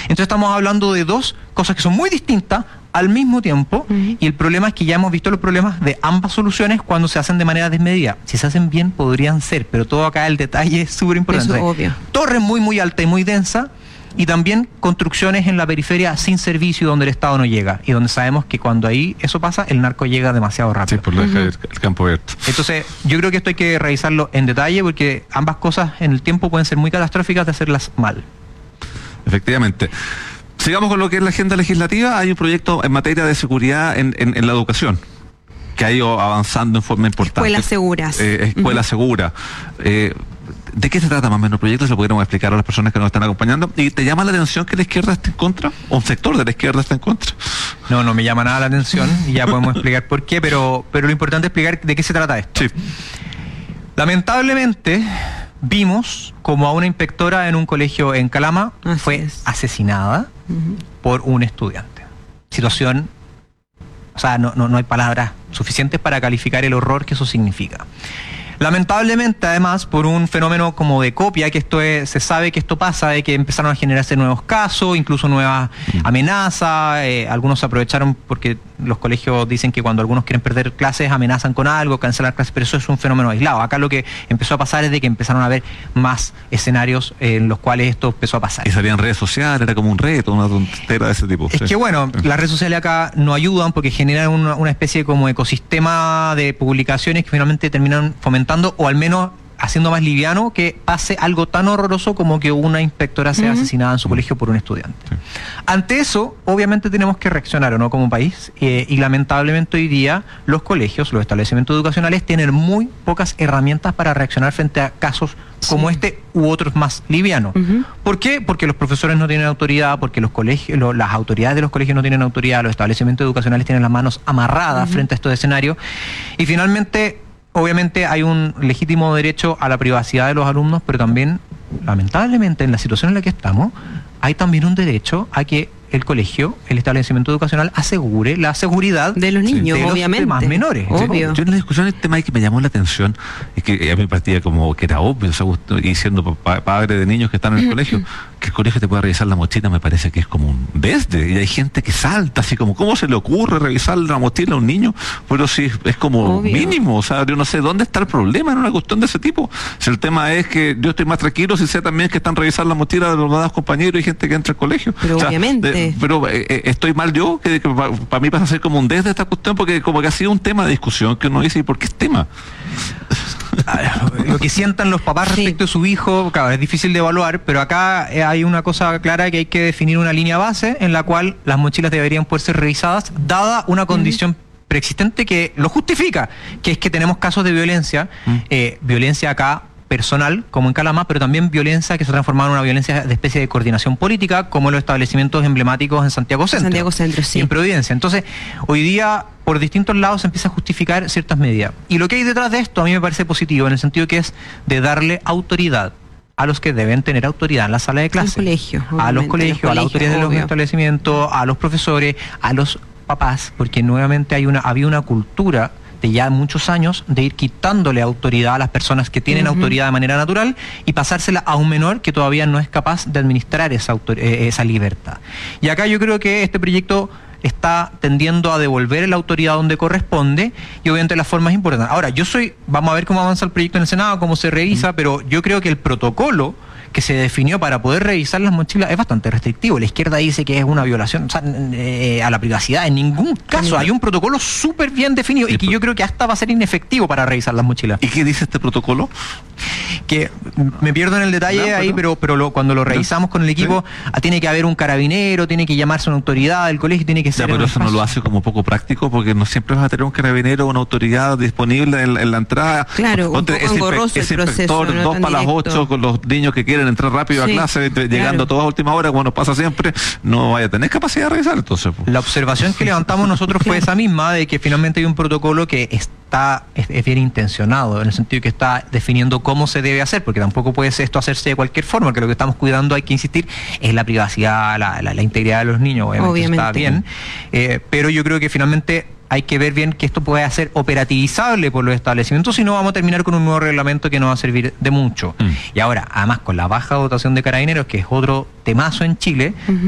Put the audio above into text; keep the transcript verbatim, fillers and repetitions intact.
Entonces estamos hablando de dos cosas que son muy distintas al mismo tiempo, uh-huh. y el problema es que ya hemos visto los problemas de ambas soluciones cuando se hacen de manera desmedida. Si se hacen bien, podrían ser, pero todo acá el detalle es súper importante. Eso, obvio. Torre muy, muy alta y muy densa, y también construcciones en la periferia sin servicio donde el Estado no llega, y donde sabemos que cuando ahí eso pasa, el narco llega demasiado rápido. Sí, por lo deja uh-huh. el, el campo abierto. Entonces, yo creo que esto hay que revisarlo en detalle, porque ambas cosas en el tiempo pueden ser muy catastróficas de hacerlas mal. Efectivamente. Sigamos con lo que es la agenda legislativa. Hay un proyecto en materia de seguridad en, en, en la educación que ha ido avanzando en forma importante. Escuelas seguras. Eh, escuela uh-huh. segura. Eh, ¿De qué se trata más o menos el proyecto? Se lo pudiéramos explicar a las personas que nos están acompañando. ¿Y te llama la atención que la izquierda esté en contra? ¿O un sector de la izquierda está en contra? No, no me llama nada la atención, y ya podemos explicar por qué, pero, pero lo importante es explicar de qué se trata esto. Sí. Lamentablemente, vimos como a una inspectora en un colegio en Calama Así fue es. asesinada uh-huh. por un estudiante. Situación, o sea, no, no, no hay palabras suficientes para calificar el horror que eso significa. Lamentablemente, además, por un fenómeno como de copia, que esto es, se sabe que esto pasa, de que empezaron a generarse nuevos casos, incluso nuevas amenazas, eh, algunos se aprovecharon porque los colegios dicen que cuando algunos quieren perder clases amenazan con algo, cancelar clases, pero eso es un fenómeno aislado. Acá lo que empezó a pasar es de que empezaron a haber más escenarios en los cuales esto empezó a pasar. Y salían redes sociales, era como un reto, una tontera de ese tipo. Es sí. que bueno, las redes sociales acá no ayudan porque generan una, una especie como ecosistema de publicaciones que finalmente terminan fomentando o al menos haciendo más liviano que pase algo tan horroroso como que una inspectora sea uh-huh. asesinada en su colegio por un estudiante. Sí. Ante eso, obviamente tenemos que reaccionar, ¿o no?, como país, eh, y lamentablemente hoy día los colegios, los establecimientos educacionales tienen muy pocas herramientas para reaccionar frente a casos como sí. este u otros más livianos. Uh-huh. ¿Por qué? Porque los profesores no tienen autoridad, porque los colegios, lo, las autoridades de los colegios no tienen autoridad, los establecimientos educacionales tienen las manos amarradas uh-huh. frente a estos escenarios, y finalmente obviamente hay un legítimo derecho a la privacidad de los alumnos, pero también, lamentablemente, en la situación en la que estamos, hay también un derecho a que el colegio, el establecimiento educacional, asegure la seguridad de los niños, de los obviamente. demás menores. Obvio. Yo en la discusión el tema que me llamó la atención es que a mí me partía como que era obvio, o sea, y siendo pa padre de niños que están en el colegio, que el colegio te pueda revisar la mochila me parece que es como un desde, y hay gente que salta así como, ¿cómo se le ocurre revisar la mochila a un niño? Pero sí, es como obvio. Mínimo, o sea, yo no sé dónde está el problema en una cuestión de ese tipo. Si el tema es que yo estoy más tranquilo si sé también que están revisando la mochila de los demás compañeros y gente que entra al colegio. Pero o sea, obviamente. De, pero eh, estoy mal yo, que, que para pa mí pasa a ser como un desde esta cuestión, porque como que ha sido un tema de discusión que uno dice, ¿y por qué es tema? Lo que sientan los papás respecto sí. de su hijo, claro, es difícil de evaluar, pero acá hay una cosa clara, que hay que definir una línea base en la cual las mochilas deberían poder ser revisadas, dada una condición uh-huh. preexistente que lo justifica, que es que tenemos casos de violencia, uh-huh. eh, violencia acá personal, como en Calama, pero también violencia que se ha transformado en una violencia de especie de coordinación política, como en los establecimientos emblemáticos en Santiago Centro. Santiago Centro, sí. Y en Providencia. Entonces, hoy día, por distintos lados se empieza a justificar ciertas medidas. Y lo que hay detrás de esto a mí me parece positivo, en el sentido que es de darle autoridad a los que deben tener autoridad en la sala de clase. Al colegio, a los colegios, los a las autoridades de los establecimientos, a los profesores, a los papás, porque nuevamente hay una, había una cultura de ya muchos años de ir quitándole autoridad a las personas que tienen uh-huh. autoridad de manera natural y pasársela a un menor que todavía no es capaz de administrar esa, eh, esa libertad. Y acá yo creo que este proyecto está tendiendo a devolver la autoridad donde corresponde, y obviamente la forma es importante. Ahora, yo soy, vamos a ver cómo avanza el proyecto en el Senado, cómo se revisa, uh-huh. pero yo creo que el protocolo que se definió para poder revisar las mochilas es bastante restrictivo. La izquierda dice que es una violación, o sea, eh, a la privacidad. En ningún caso. Hay un protocolo súper bien definido y que yo creo que hasta va a ser inefectivo para revisar las mochilas. ¿Y qué dice este protocolo? Que me pierdo en el detalle no, pero, ahí, pero, pero lo, cuando lo revisamos no, con el equipo, ¿sí? tiene que haber un carabinero, tiene que llamarse una autoridad del colegio, tiene que ser... Ya, pero eso no lo hace como poco práctico, porque no siempre vas a tener un carabinero o una autoridad disponible en, en la entrada. Claro, un poco engorroso el proceso, no dos para las ocho con los niños que quieren entrar rápido sí, a clase, claro. llegando a todas última hora, como nos pasa siempre, no vaya a tener capacidad de revisar. Entonces, pues. La observación que levantamos nosotros fue esa misma, de que finalmente hay un protocolo que está es, es bien intencionado, en el sentido que está definiendo cómo se debe hacer, porque tampoco puede esto hacerse de cualquier forma, porque lo que estamos cuidando, hay que insistir, es la privacidad, la, la, la integridad de los niños, obviamente, obviamente. Está bien, eh, pero yo creo que finalmente hay que ver bien que esto pueda ser operativizable por los establecimientos, si no vamos a terminar con un nuevo reglamento que no va a servir de mucho. Mm. Y ahora, además, con la baja dotación de carabineros, que es otro temazo en Chile, uh-huh.